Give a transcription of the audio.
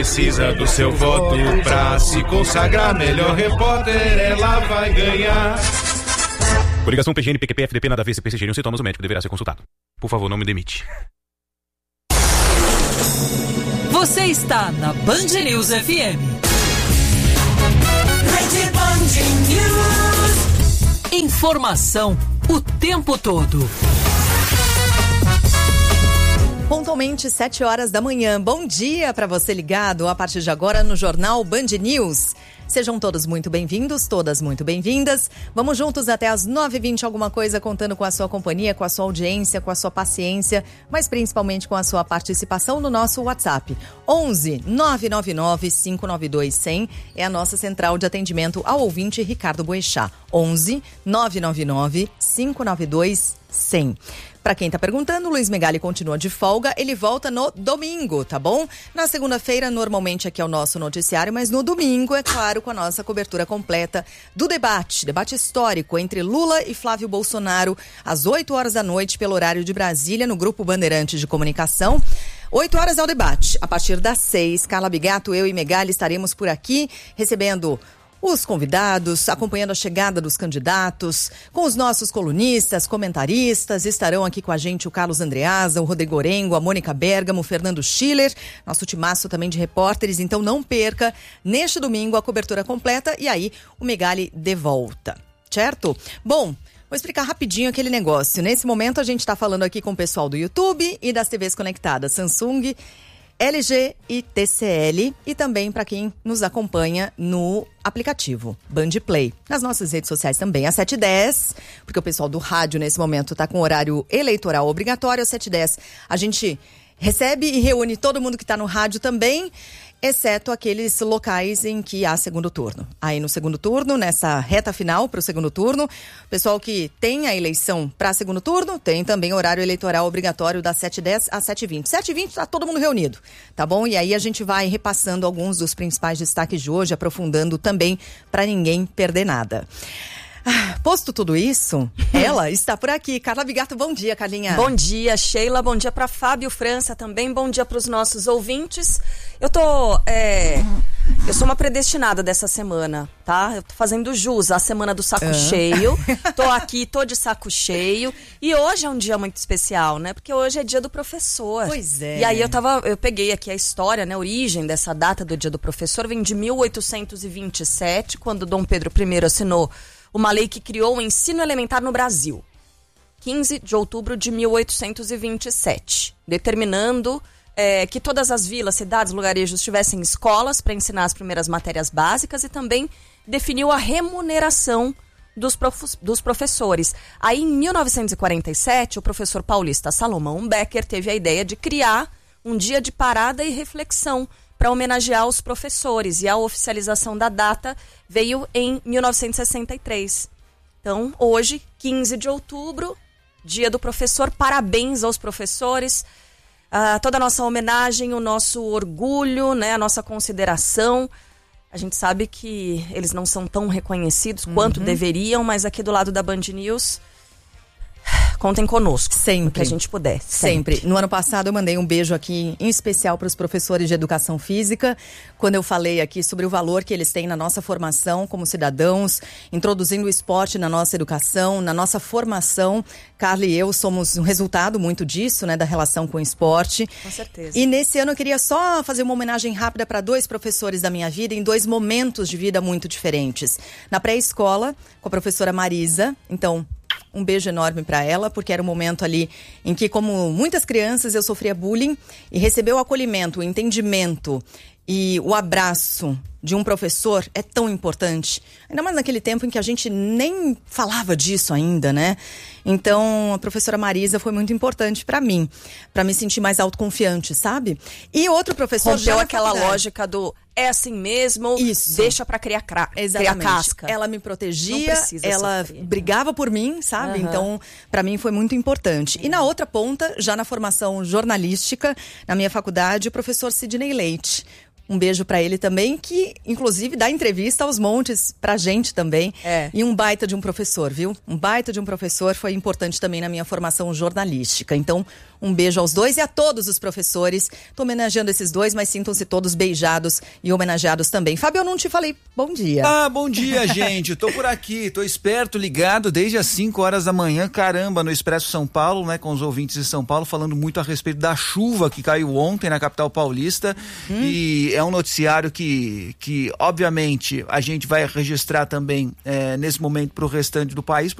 precisa do seu voto pra se consagrar melhor repórter, ela vai ganhar. Coligação PGN, PQP, FDP, nada a ver, se persistirem os sintomas, o médico deverá ser consultado. Por favor, não me demite. Você está na Band News FM. Rede Band News. Informação o tempo todo. Pontualmente 7 horas da manhã. Bom dia para você ligado a partir de agora no Jornal Band News. Sejam todos muito bem-vindos, todas muito bem-vindas. Vamos juntos até as 9h20, alguma coisa, contando com a sua companhia, com a sua audiência, com a sua paciência, mas principalmente com a sua participação no nosso WhatsApp. 11 999 592 100 é a nossa central de atendimento ao ouvinte Ricardo Boechat. 11 999 592 100. Para quem tá perguntando, o Luiz Megali continua de folga, ele volta no domingo, tá bom? Na segunda-feira, normalmente aqui é o nosso noticiário, mas no domingo, é claro, com a nossa cobertura completa do debate histórico entre Lula e Flávio Bolsonaro, às 8 horas da noite, pelo horário de Brasília, no Grupo Bandeirantes de Comunicação. 8 horas é o debate. A partir das 6, Carla Bigato, eu e Megali estaremos por aqui, recebendo os convidados, acompanhando a chegada dos candidatos, com os nossos colunistas, comentaristas. Estarão aqui com a gente o Carlos Andreasa, o Rodrigo Orengo, a Mônica Bergamo, o Fernando Schiller, nosso timaço também de repórteres. Então não perca, neste domingo, a cobertura completa e aí o Megali de volta, certo? Bom, vou explicar rapidinho aquele negócio. Nesse momento a gente está falando aqui com o pessoal do YouTube e das TVs conectadas Samsung, LG e TCL, e também para quem nos acompanha no aplicativo Band Play. Nas nossas redes sociais também, às 7h10, porque o pessoal do rádio nesse momento está com horário eleitoral obrigatório. Às 7h10 a gente recebe e reúne todo mundo que está no rádio também, exceto aqueles locais em que há segundo turno. Aí no segundo turno, nessa reta final para o segundo turno, o pessoal que tem a eleição para segundo turno, tem também horário eleitoral obrigatório das 7h10 às 7h20. 7h20 está todo mundo reunido, tá bom? E aí a gente vai repassando alguns dos principais destaques de hoje, aprofundando também para ninguém perder nada. Posto tudo isso, ela está por aqui. Carla Bigato, bom dia, Carlinha. Bom dia, Sheila. Bom dia para Fábio França também. Bom dia para os nossos ouvintes. Eu sou uma predestinada dessa semana, tá? Eu tô fazendo jus à semana do saco cheio. Tô aqui, tô de saco cheio. E hoje é um dia muito especial, né? Porque hoje é dia do professor. Pois é. E aí eu peguei aqui a história, né? A origem dessa data do dia do professor vem de 1827, quando Dom Pedro I assinou uma lei que criou o ensino elementar no Brasil. 15 de outubro de 1827. Determinando que todas as vilas, cidades, lugarejos tivessem escolas para ensinar as primeiras matérias básicas e também definiu a remuneração dos professores. Aí, em 1947, o professor paulista Salomão Becker teve a ideia de criar um dia de parada e reflexão para homenagear os professores, e a oficialização da data veio em 1963. Então, hoje, 15 de outubro, dia do professor, parabéns aos professores, toda a nossa homenagem, o nosso orgulho, né, a nossa consideração. A gente sabe que eles não são tão reconhecidos quanto deveriam, mas aqui do lado da Band News, contem conosco. Sempre. O que a gente puder. Sempre. No ano passado eu mandei um beijo aqui em especial para os professores de educação física, quando eu falei aqui sobre o valor que eles têm na nossa formação como cidadãos, introduzindo o esporte na nossa educação, na nossa formação. Carla e eu somos um resultado muito disso, né, da relação com o esporte. Com certeza. E nesse ano eu queria só fazer uma homenagem rápida para 2 professores da minha vida, em 2 momentos de vida muito diferentes. Na pré-escola, com a professora Marisa. Então, um beijo enorme para ela, porque era um momento ali em que, como muitas crianças, eu sofria bullying, e receber o acolhimento, o entendimento e o abraço de um professor é tão importante. Ainda mais naquele tempo em que a gente nem falava disso ainda, né? Então, a professora Marisa foi muito importante para mim, para me sentir mais autoconfiante, sabe? E outro professor rompeu aquela lógica do é assim mesmo, isso, deixa pra criar casca. Ela me protegia, ela brigava por mim, sabe? Então, pra mim foi muito importante. E na outra ponta, já na formação jornalística, na minha faculdade, o professor Sidney Leite. Um beijo pra ele também, que inclusive dá entrevista aos montes pra gente também. E um baita de um professor, viu? Um baita de um professor, foi importante também na minha formação jornalística. Então, Um beijo aos dois e a todos os professores. Tô homenageando esses dois, mas sintam-se todos beijados e homenageados também. Fábio, eu não te falei bom dia. Bom dia, gente. Tô por aqui, tô esperto, ligado desde as 5 horas da manhã, caramba, no Expresso São Paulo, né, com os ouvintes de São Paulo, falando muito a respeito da chuva que caiu ontem na capital paulista. E é um noticiário que obviamente a gente vai registrar também nesse momento pro restante do país,